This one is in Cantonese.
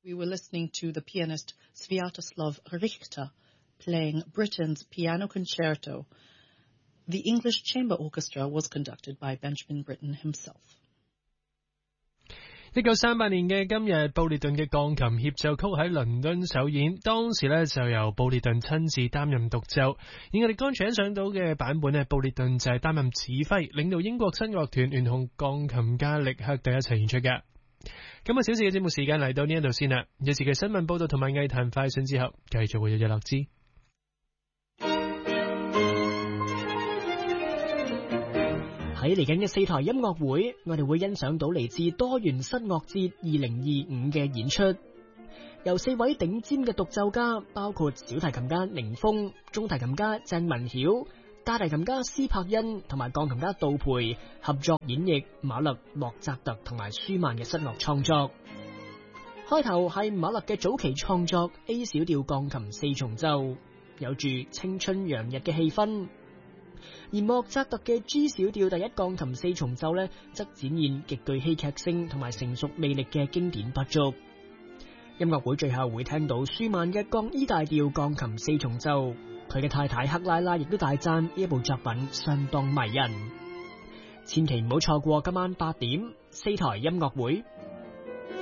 We were listening to the pianist Sviatoslav Richter playing Britten's Piano Concerto. The English Chamber Orchestra was conducted by Benjamin Britten himself. 1938年嘅今日，布列頓嘅鋼琴協奏曲喺倫敦首演，當時呢就由布列頓親自擔任獨奏。而我哋剛才欣賞到嘅版本呢，布列頓就係擔任指揮，領導英國新樂團聯同鋼琴家力克特一齊演出嘅。今個小時嘅節目時間嚟到呢一度先啦，有時嘅新聞報道同埋藝壇快訊之後，繼續會有日落之。 喺嚟緊嘅4台音樂會，我哋會欣賞到嚟自多元室樂節2025嘅演出，由4位頂尖嘅獨奏家，包括小提琴家寧峰、中提琴家鄭文曉、大提琴家施柏恩同埋鋼琴家杜培合作演繹馬勒、莫扎特同埋舒曼嘅室樂創作。開頭係馬勒嘅早期創作 A 小調鋼琴4重奏，有住青春洋溢嘅氣氛。而莫扎特嘅 G 小調第一鋼琴4重奏呢，則展現極具戲劇性同埋成熟魅力嘅經典不足。音樂會最後會聽到舒曼嘅降 E 大調鋼琴4重奏，佢嘅太太克拉拉亦都大讚呢一部作品相當迷人。千祈唔好錯過今晚8點4台音樂會。